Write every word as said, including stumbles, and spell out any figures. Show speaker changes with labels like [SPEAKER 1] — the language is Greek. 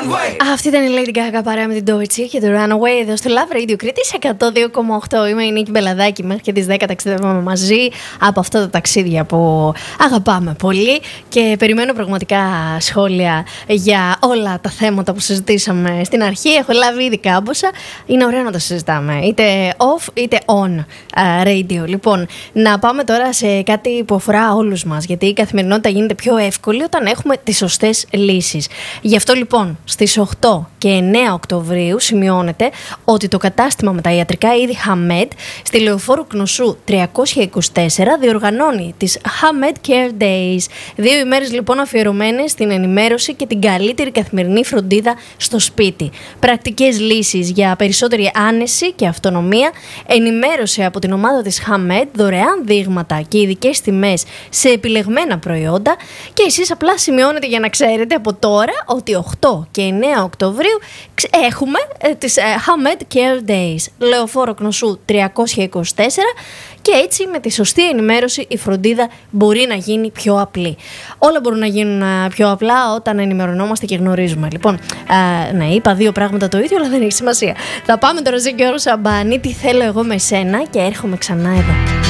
[SPEAKER 1] Αυτή ήταν η Lady Gaga παρέα με την Doitzy και το Runaway εδώ στο Love Radio Κρήτης εκατό δύο κόμμα οκτώ. Είμαι η Νίκη Μπελαδάκη. Μέχρι και τις δέκα ταξιδεύουμε μαζί από αυτά τα ταξίδια που αγαπάμε πολύ και περιμένω πραγματικά σχόλια για όλα τα θέματα που συζητήσαμε στην αρχή. Έχω λάβει ήδη κάμποσα. Είναι ωραίο να τα συζητάμε, είτε off είτε on uh, radio. Λοιπόν, να πάμε τώρα σε κάτι που αφορά όλους μας, γιατί η καθημερινότητα γίνεται πιο εύκολη όταν έχουμε τις σωστές λύσεις. Γι' αυτό λοιπόν στις οκτώ και εννέα Οκτωβρίου σημειώνεται ότι το κατάστημα με τα ιατρικά είδη Hamed στη Λεωφόρου Κνωσού τριακόσια είκοσι τέσσερα διοργανώνει τις Hamed Care Days. Δύο ημέρες λοιπόν αφιερωμένες στην ενημέρωση και την καλύτερη καθημερινή φροντίδα στο σπίτι. Πρακτικές λύσεις για περισσότερη άνεση και αυτονομία, ενημέρωση από την ομάδα της Hamed, δωρεάν δείγματα και ειδικές τιμές σε επιλεγμένα προϊόντα και εσείς απλά σημειώνετε για να ξέρετε από τώρα ότι οκτώ και εννέα Οκτωβρίου έχουμε ε, τις ε, Hamed Care Days, Λεωφόρο Κνωσού τριακόσια είκοσι τέσσερα, και έτσι με τη σωστή ενημέρωση η φροντίδα μπορεί να γίνει πιο απλή. Όλα μπορούν να γίνουν πιο απλά όταν ενημερωνόμαστε και γνωρίζουμε. Λοιπόν, α, ναι, είπα δύο πράγματα το ίδιο, αλλά δεν έχει σημασία. Θα πάμε τώρα σε Γιώργο Σαμπάνη, τι θέλω εγώ με σένα, και έρχομαι ξανά εδώ.